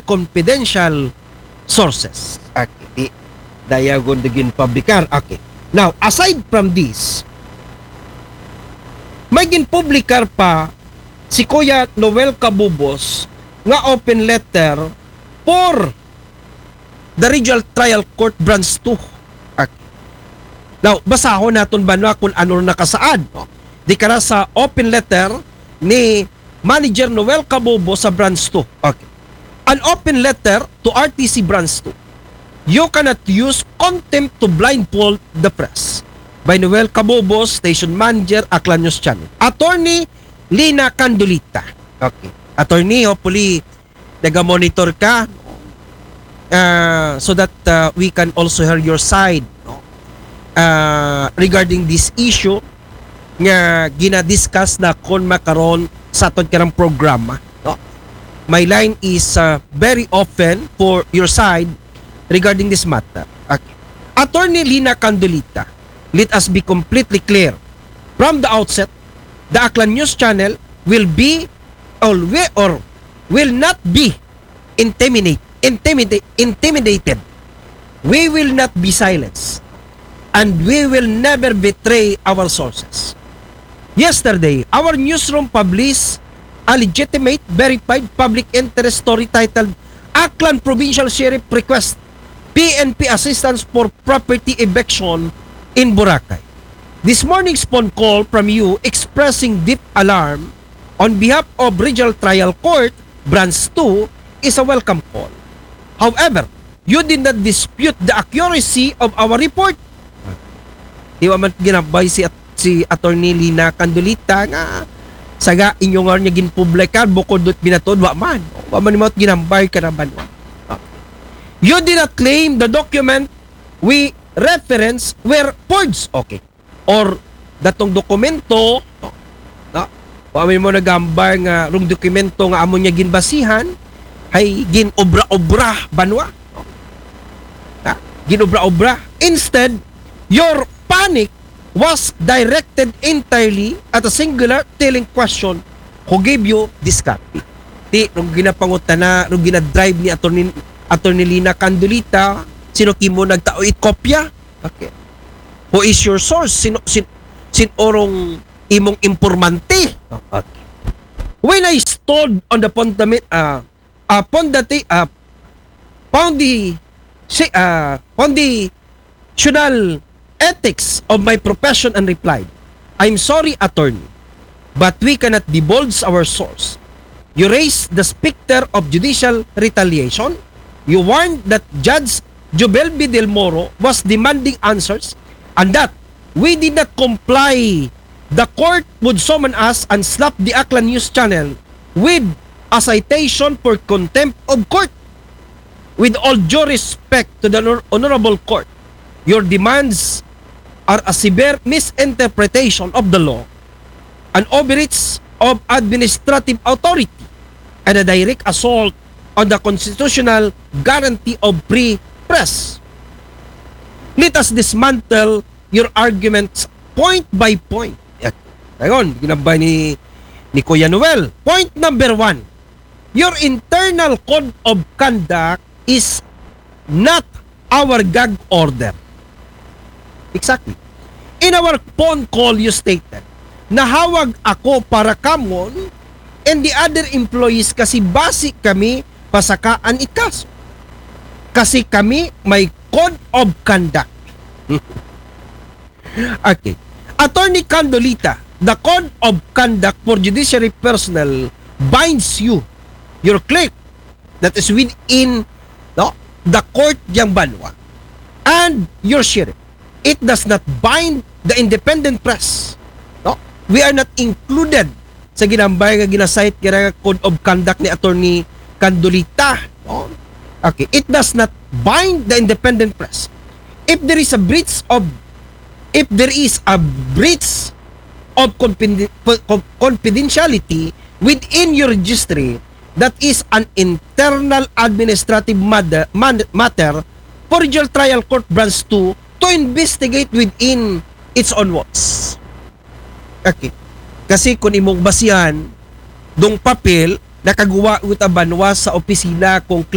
confidential sources. Okay. Dayagon digin publikar. Okay. Now, aside from this, may ginpublikar pa si Kuya Noel Cabubos nga open letter for the Regional Trial Court Branch 2. Okay. Now, basahon naton ba na kung ano nakasaad? No? Di kara sa open letter ni Manager Noel Cabubos sa Branch 2. Okay. An open letter to RTC Branch 2. You cannot use contempt to blindfold the press. By Noel Cabubos, Station Manager, Aklan News Channel. Attorney Lina Candolita. Okay. Attorney, hopefully, naga-monitor ka so that we can also hear your side regarding this issue nga gina-discuss na kon makaron sa aton karang programa. No? My line is very often for your side regarding this matter. Okay. Attorney Lina Candolita, let us be completely clear. From the outset, the Aklan News Channel will be or will not be intimidated. We will not be silenced. And we will never betray our sources. Yesterday, our newsroom published a legitimate, verified public interest story titled Aklan Provincial Sheriff Request PNP Assistance for Property Eviction in Boracay. This morning's phone call from you expressing deep alarm on behalf of Regional Trial Court Branch 2 is a welcome call. However, you did not dispute the accuracy of our report. Di ba man ginabay si Attorney Lina Candolita nga saga inyo nga niya ginpublikar bukod dot binatod wa man mo ginambay ka na banwa. You did not claim the document we reference were forged. Okay. Or datong dokumento pamin mo nagambar nga rung dokumento nga amo niya ginbasihan ay ginobra-obra banwa. Ginobra-obra. Instead, your panic was directed entirely at a singular telling question who gave you this copy. Di, nung ginapangutan na, nung ginadrive ni Attorney Lina Candolita, sino kimo nagtaoit kopya? Okay. Who is your source? Sino orong imong informante? Okay. When I stood on the foundational ethics of my profession and replied, I'm sorry, attorney, but we cannot divulge our source. You raised the specter of judicial retaliation. You warned that Judge Jobel B. Del Moro was demanding answers and that we did not comply. The court would summon us and slap the Aklan News Channel with a citation for contempt of court. With all due respect to the Honorable Court, your demands are a severe misinterpretation of the law, an overreach of administrative authority, and a direct assault on the constitutional guarantee of free press. Let us dismantle your arguments point by point. Ngayon, ginabay ni Kuya Noel. Point number 1, your internal code of conduct is not our gag order. Exactly. In our phone call, you stated, nahawag ako para kamon and the other employees kasi basic kami pasakaan ikaso. Kasi kami may code of conduct. Okay. Attorney Candolita, the code of conduct for judiciary personnel binds you, your clerk, that is within the court yang banwa, and your sheriff. It does not bind the independent press. We are not included sa ginambay nga ginasite kaya code of conduct ni Attorney Candolita. Okay, it does not bind the independent press. If there is a breach of confidentiality within your registry, that is an internal administrative matter for Regional Trial Court Branch 2 to investigate within its own walls. Okay. Kasi kung imong basihan dong papel nakagawa utabanwa sa opisina kung